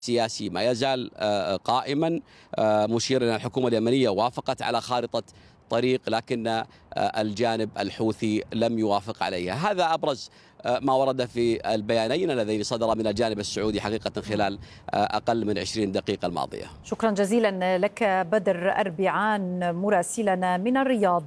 السياسي ما يزال قائما، مشيرا أن الحكومة اليمنية وافقت على خارطة طريق، لكن الجانب الحوثي لم يوافق عليها. هذا أبرز ما ورد في البيانين اللذين صدرا من الجانب السعودي حقيقة خلال أقل من 20 دقيقة الماضية. شكرا جزيلا لك بدر أربعان مراسلنا من الرياض.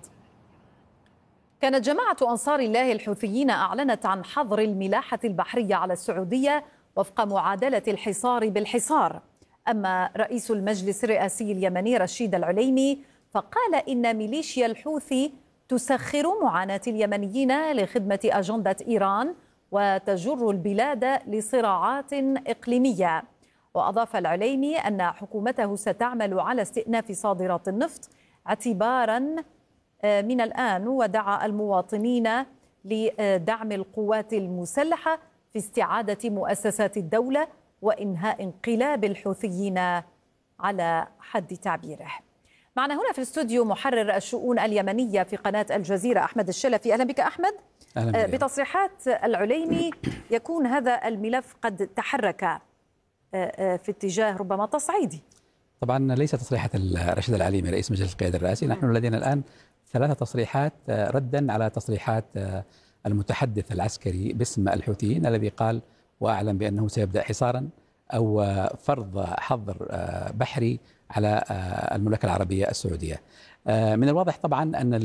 كانت جماعة أنصار الله الحوثيين أعلنت عن حظر الملاحة البحرية على السعودية وفق معادلة الحصار بالحصار. أما رئيس المجلس الرئاسي اليمني رشيد العليمي فقال إن ميليشيا الحوثي تسخر معاناة اليمنيين لخدمة أجندة إيران وتجر البلاد لصراعات إقليمية. وأضاف العليمي أن حكومته ستعمل على استئناف صادرات النفط اعتبارا من الآن، ودعا المواطنين لدعم القوات المسلحة في استعادة مؤسسات الدولة وإنهاء انقلاب الحوثيين على حد تعبيره. معنا هنا في الاستوديو محرر الشؤون اليمنية في قناة الجزيرة أحمد الشلفي. أهلا بك أحمد. أهلا بتصريحات العليمي يكون هذا الملف قد تحرك في اتجاه ربما تصعيدي. طبعا ليس تصريحات رشيد العليمي رئيس مجلس القيادة الرئاسي، نحن لدينا الآن 3 تصريحات ردا على تصريحات المتحدث العسكري باسم الحوثيين الذي قال وأعلن بأنه سيبدأ حصارا أو فرض حظر بحري على المملكة العربية السعودية. من الواضح طبعا أن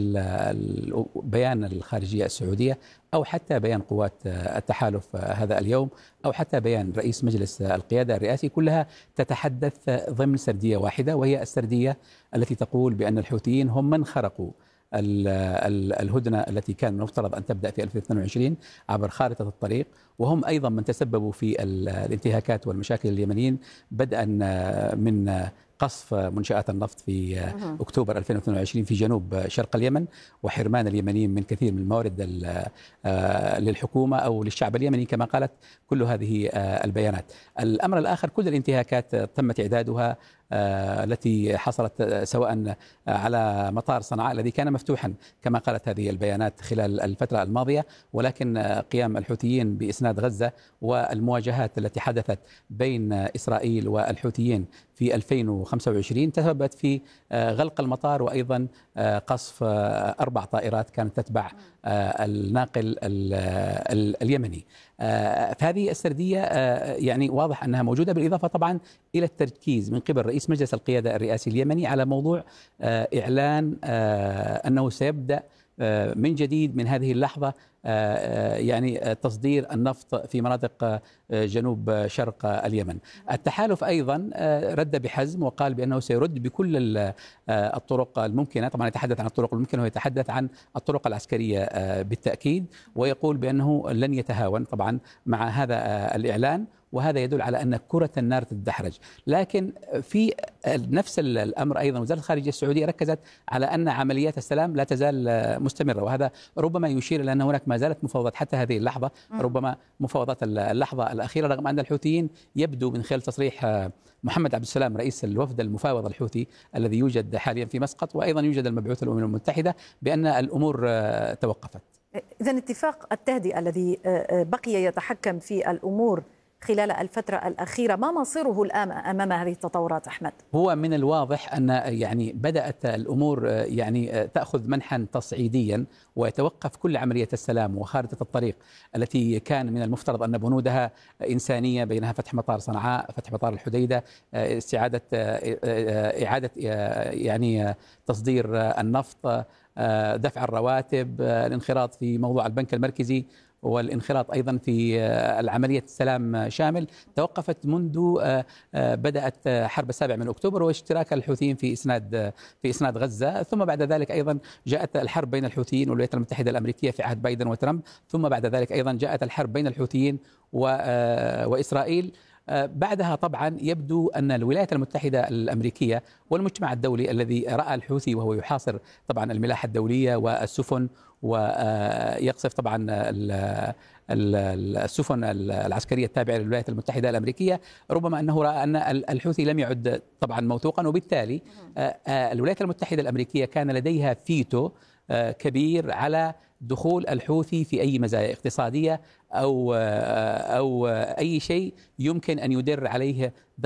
بيان الخارجية السعودية أو حتى بيان قوات التحالف هذا اليوم أو حتى بيان رئيس مجلس القيادة الرئاسي كلها تتحدث ضمن سردية واحدة، وهي السردية التي تقول بأن الحوثيين هم من خرقوا الهدنة التي كان المفترض أن تبدأ في 2022 عبر خارطة الطريق، وهم أيضا من تسببوا في الانتهاكات والمشاكل اليمنيين بدءا من قصف منشآت النفط في أكتوبر 2022 في جنوب شرق اليمن، وحرمان اليمنيين من كثير من الموارد للحكومة أو للشعب اليمني كما قالت كل هذه البيانات. الأمر الآخر، كل الانتهاكات تمت إعدادها التي حصلت سواء على مطار صنعاء الذي كان مفتوحا كما قالت هذه البيانات خلال الفترة الماضية، ولكن قيام الحوثيين بإسناد غزة والمواجهات التي حدثت بين إسرائيل والحوثيين في 2025 تسببت في غلق المطار وأيضا قصف 4 طائرات كانت تتبع الناقل اليمني. فهذه السردية يعني واضح أنها موجودة، بالإضافة طبعا إلى التركيز من قبل رئيس مجلس القيادة الرئاسي اليمني على موضوع إعلان أنه سيبدأ من جديد من هذه اللحظة يعني تصدير النفط في مناطق جنوب شرق اليمن. التحالف أيضا رد بحزم وقال بأنه سيرد بكل الطرق الممكنة، طبعا يتحدث عن الطرق الممكنة ويتحدث عن الطرق العسكرية بالتأكيد، ويقول بأنه لن يتهاون طبعا مع هذا الإعلان، وهذا يدل على أن كرة النار تتدحرج. لكن في نفس الأمر أيضا وزارة الخارجية السعودية ركزت على أن عمليات السلام لا تزال مستمرة، وهذا ربما يشير إلى أن هناك ما زالت مفاوضات حتى هذه اللحظة، ربما مفاوضات اللحظة الأخيرة، رغم أن الحوثيين يبدو من خلال تصريح محمد عبد السلام رئيس الوفد المفاوض الحوثي الذي يوجد حاليا في مسقط وأيضا يوجد المبعوث الأمم المتحدة بأن الأمور توقفت. إذن اتفاق التهدئة الذي بقي يتحكم في الأمور خلال الفترة الأخيرة، ما مصيره الآن أمام هذه التطورات أحمد؟ هو من الواضح أن يعني بدأت الأمور يعني تأخذ منحا تصعيديا، ويتوقف كل عملية السلام وخارطة الطريق التي كان من المفترض أن بنودها إنسانية، بينها فتح مطار صنعاء، فتح مطار الحديدة، استعادة إعادة يعني تصدير النفط، دفع الرواتب، الانخراط في موضوع البنك المركزي، والانخراط أيضا في العملية السلام شامل، توقفت منذ بدأت حرب 7 أكتوبر واشتراك الحوثيين في إسناد غزة، ثم بعد ذلك أيضا جاءت الحرب بين الحوثيين والولايات المتحدة الأمريكية في عهد بايدن وترامب، ثم بعد ذلك أيضا جاءت الحرب بين الحوثيين وإسرائيل. بعدها طبعا يبدو أن الولايات المتحدة الأمريكية والمجتمع الدولي الذي رأى الحوثي وهو يحاصر طبعا الملاحة الدولية والسفن ويقصف طبعا السفن العسكرية التابعة للولايات المتحدة الأمريكية، ربما أنه رأى أن الحوثي لم يعد طبعا موثوقا، وبالتالي الولايات المتحدة الأمريكية كان لديها فيتو كبير على دخول الحوثي في أي مزايا اقتصادية أو أي شيء يمكن أن يدر عليه